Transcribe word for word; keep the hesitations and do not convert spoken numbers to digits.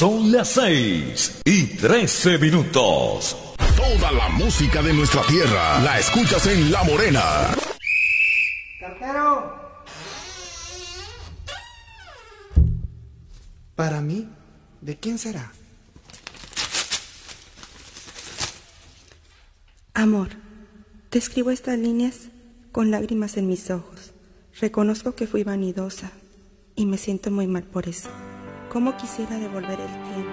Son las seis y trece minutos. Toda la música de nuestra tierra la escuchas en La Morena. ¡Cartero! Para mí, ¿de quién será? Amor, te escribo estas líneas con lágrimas en mis ojos. Reconozco que fui vanidosa y me siento muy mal por eso. ¿Cómo quisiera devolver el tiempo